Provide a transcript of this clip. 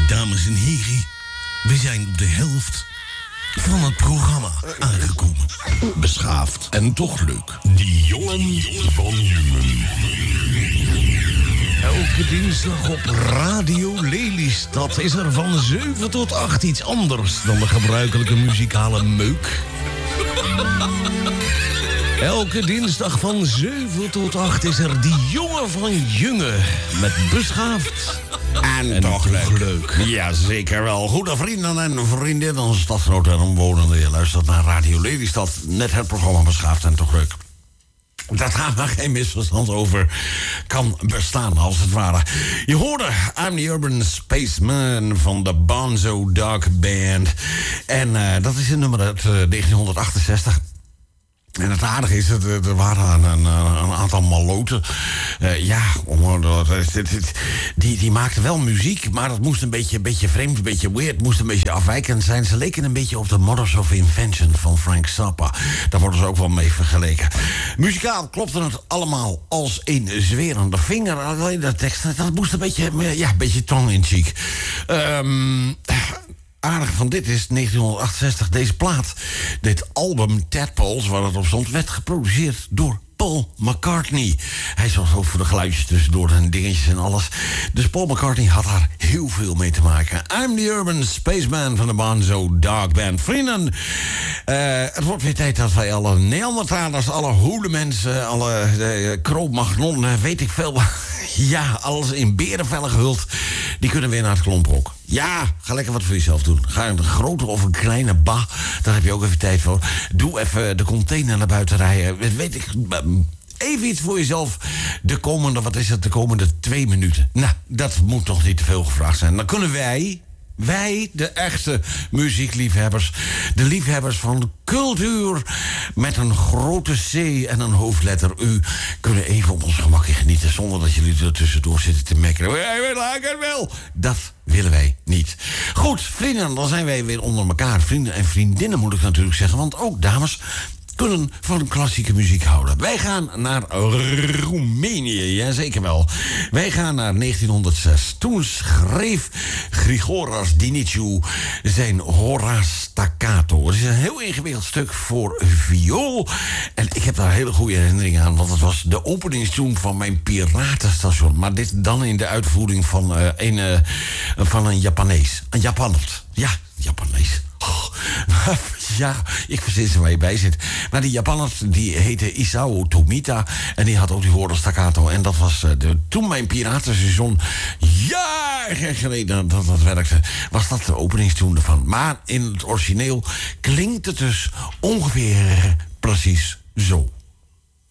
Dames en heren, we zijn op de helft van het programma aangekomen. Beschaafd en toch leuk. Die jongen van Jungen. Elke dinsdag op Radio Lelystad is er van 7 tot 8 iets anders dan de gebruikelijke muzikale meuk. Elke dinsdag van 7 tot 8 is er die jongen van Jungen met Beschaafd en toch leuk. Ja, zeker wel. Goede vrienden en vriendinnen, stadgenoten en omwonenden. Je luistert naar Radio Lelystad. Net het programma Beschaafd en toch leuk. Dat daar maar geen misverstand over kan bestaan, als het ware. Je hoorde I'm the Urban Spaceman van de Bonzo Dog Band. En dat is een nummer uit 1968. En het aardige is, er waren een aantal maloten. Die maakten wel muziek, maar dat moest een beetje vreemd, een beetje weird, moest een beetje afwijkend zijn. Ze leken een beetje op de Mothers of Invention van Frank Zappa. Daar worden ze ook wel mee vergeleken. Muzikaal klopte het allemaal als een zwerende vinger. Alleen de tekst, dat moest een beetje tongue-in-cheek. Aardig van dit is 1968. Deze plaat, dit album Tadpoles, waar het op stond, werd geproduceerd door Paul McCartney. Hij zorgde ook voor de geluidjes tussendoor en dingetjes en alles. Dus Paul McCartney had daar heel veel mee te maken. I'm the Urban Spaceman van de Bonzo Dog Band. Vrienden, het wordt weer tijd dat wij alle Neandertalers, alle hoedemensen, alle Cro-Magnon, weet ik veel. Ja, alles in berenvellen gehuld. Die kunnen weer naar het klomphok. Ja, ga lekker wat voor jezelf doen. Ga een grote of een kleine ba. Daar heb je ook even tijd voor. Doe even de container naar buiten rijden. Weet ik. Even iets voor jezelf. De komende 2 minuten. Nou, dat moet toch niet te veel gevraagd zijn. Dan kunnen wij, de echte muziekliefhebbers, de liefhebbers van cultuur met een grote C en een hoofdletter U, kunnen even op ons gemakje genieten zonder dat jullie er tussendoor zitten te mekkeren. Wij laken het wel. Dat willen wij niet. Goed, vrienden, dan zijn wij weer onder elkaar. Vrienden en vriendinnen moet ik natuurlijk zeggen, want ook dames kunnen van klassieke muziek houden. Wij gaan naar Roemenië, ja zeker wel. Wij gaan naar 1906. Toen schreef Grigoras Diniciu zijn Hora Staccato. Het is een heel ingewikkeld stuk voor viool. En ik heb daar hele goede herinneringen aan, want het was de openingstune van mijn piratenstation. Maar dit dan in de uitvoering van een Japanees. Een Japannert. Ja, Japanees. Ja, ik verzin ze waar je bij zit. Maar die Japaner, die heette Isao Tomita. En die had ook die Hora Staccato. En dat was toen mijn piratenseizoen jaren geleden dat werkte, was dat de openingstune ervan. Maar in het origineel klinkt het dus ongeveer precies zo.